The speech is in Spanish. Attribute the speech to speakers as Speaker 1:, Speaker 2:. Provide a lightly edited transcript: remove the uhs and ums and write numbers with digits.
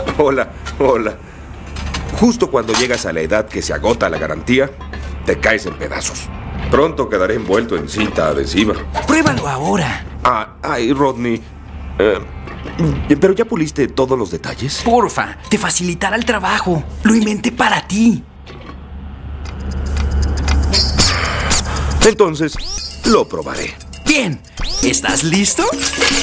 Speaker 1: Hola, hola. Justo cuando llegas a la edad que se agota la garantía, te caes en pedazos. Pronto quedaré envuelto en cinta adhesiva.
Speaker 2: Pruébalo ahora.
Speaker 1: Ay, Rodney. ¿Pero ya puliste todos los detalles?
Speaker 2: Porfa, te facilitará el trabajo. Lo inventé para ti.
Speaker 1: Entonces, lo probaré.
Speaker 2: Bien, ¿estás listo?